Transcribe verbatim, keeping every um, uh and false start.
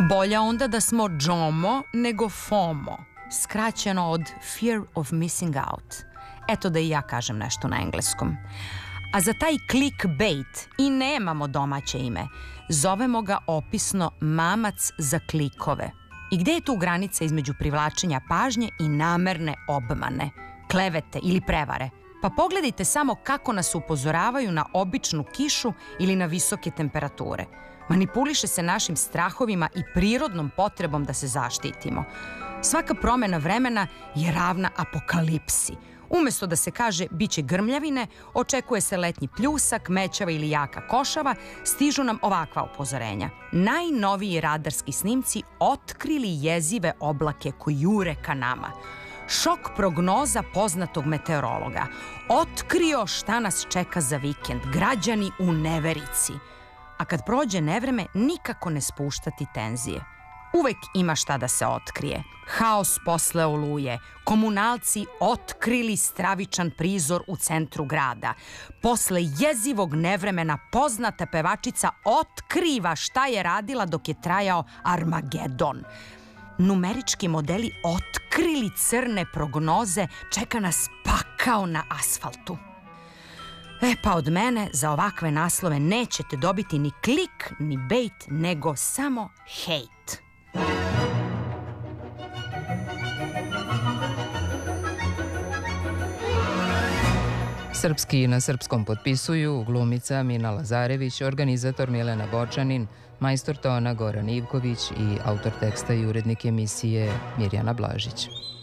Bolja onda da smo džomo nego fomo, skraćeno od fear of missing out. Eto da i ja kažem nešto na engleskom. A za taj clickbait i nemamo domaće ime. Zovemo ga opisno mamac za klikove. I gde je tu granica između privlačenja pažnje i namerne obmane, klevete ili prevare? Pa pogledajte samo kako nas upozoravaju na običnu kišu ili na visoke temperature. Manipuliše se našim strahovima i prirodnom potrebom da se zaštitimo. Svaka promena vremena je ravna apokalipsi. Umesto da se kaže bit će grmljavine, očekuje se letnji pljusak, mećava ili jaka košava, stižu nam ovakva upozorenja. Najnoviji radarski snimci otkrili jezive oblake koji jure ka nama. Šok prognoza poznatog meteorologa. Otkrio šta nas čeka za vikend. Građani u neverici. A kad prođe nevreme, nikako ne spuštati tenzije. Uvek ima šta da se otkrije. Haos posle oluje. Komunalci otkrili stravičan prizor u centru grada. Posle jezivog nevremena poznata pevačica otkriva šta je radila dok je trajao Armagedon. Numerički modeli otkrili crne prognoze, čeka nas pakao na asfaltu. E pa od mene za ovakve naslove nećete dobiti ni klik, ni bejt, nego samo hejt. Srpski na srpskom potpisuju glumica Mina Lazarević, organizator Milena Bočanin, majstor tona Goran Ivković i autor teksta i urednik emisije Mirjana Blažić.